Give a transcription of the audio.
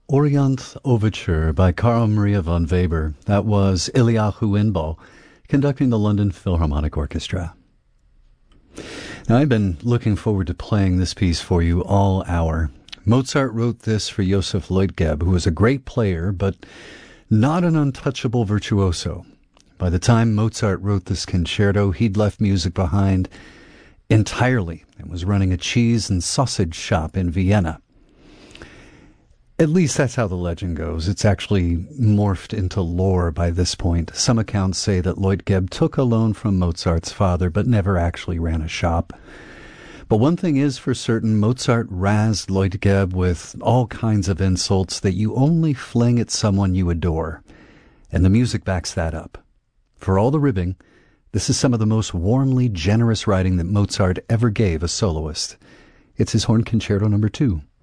Orianth Overture by Carl Maria von Weber. That was Eliyahu Inbal conducting the London Philharmonic Orchestra. Now, I've been looking forward to playing this piece for you all hour. Mozart wrote this for Joseph Leutgeb, who was a great player, but not an untouchable virtuoso. By the time Mozart wrote this concerto, he'd left music behind entirely and was running a cheese and sausage shop in Vienna. At least that's how the legend goes. It's actually morphed into lore by this point. Some accounts say that Leutgeb took a loan from Mozart's father, but never actually ran a shop. But one thing is for certain, Mozart razzed Leutgeb with all kinds of insults that you only fling at someone you adore. And the music backs that up. For all the ribbing, this is some of the most warmly generous writing that Mozart ever gave a soloist. It's his Horn Concerto No. 2.